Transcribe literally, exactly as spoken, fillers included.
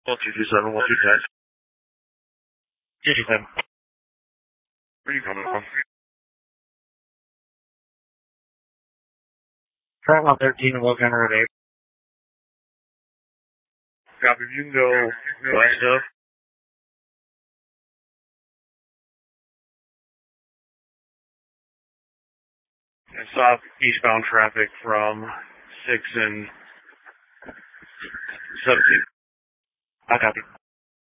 One two two seven, one two ten. Two two seven. Where are you coming from? Track one thirteen, Logan Road eight. Copy, if you can go west of. And stop eastbound traffic from six and seventeen. I copy.